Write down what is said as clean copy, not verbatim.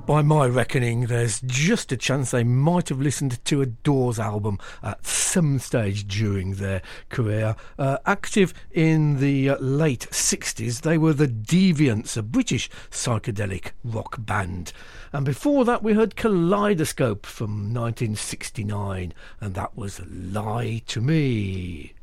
By my reckoning, there's just a chance they might have listened to a Doors album at some stage during their career. Active in the late 60s, they were the Deviants, a British psychedelic rock band. And before that, we heard Kaleidoscope from 1969, and that was Lie to Me.